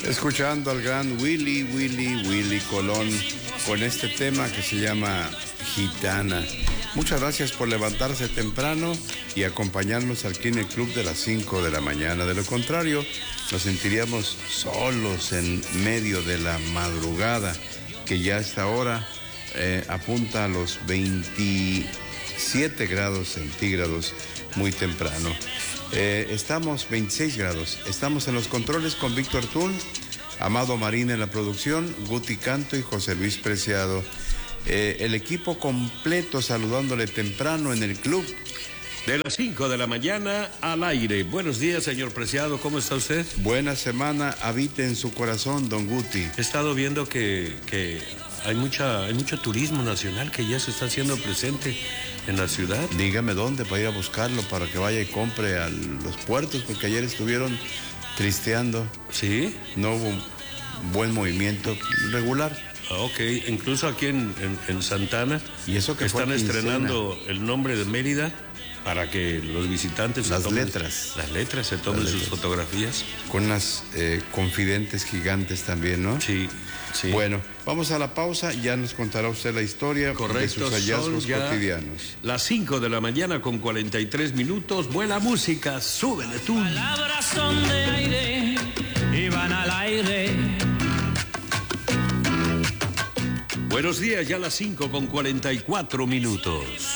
Escuchando al gran Willy Colón con este tema que se llama Gitana. Muchas gracias por levantarse temprano y acompañarnos aquí en el club de las 5 de la mañana. De lo contrario, nos sentiríamos solos en medio de la madrugada, que ya a esta hora apunta a los 27 grados centígrados muy temprano. Estamos 26 grados. Estamos en los controles con Víctor Tún, Amado Marín en la producción, Guti Canto y José Luis Preciado. El equipo completo saludándole temprano en el club. De las 5 de la mañana al aire. Buenos días, señor Preciado, ¿cómo está usted? Buena semana, habite en su corazón, don Guti. He estado viendo que hay mucho turismo nacional que ya se está haciendo presente en la ciudad. Dígame dónde para ir a buscarlo, para que vaya y compre a los puertos, porque ayer estuvieron tristeando. ¿Sí? No hubo un buen movimiento regular. Ok, incluso aquí en Santana. ¿Y eso que están estrenando el nombre de Mérida para que los visitantes las tomen letras se tomen sus fotografías. Con unas confidentes gigantes también, ¿no? Sí. Sí. Bueno, vamos a la pausa, ya nos contará usted la historia. Correcto, de sus hallazgos cotidianos. Las 5 de la mañana con 43 minutos, buena música, súbele tú. Palabras son de aire y van al aire. Buenos días, ya las 5 con 44 minutos.